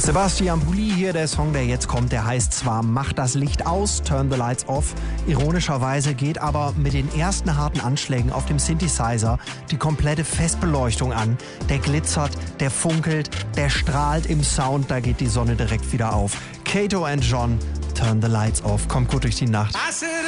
Sebastian Bulli hier, der Song, der jetzt kommt, der heißt zwar Mach das Licht aus, Turn the Lights Off. Ironischerweise geht aber mit den ersten harten Anschlägen auf dem Synthesizer die komplette Festbeleuchtung an. Der glitzert, der funkelt, der strahlt im Sound, da geht die Sonne direkt wieder auf. Kato and John, Turn the Lights Off, kommt gut durch die Nacht.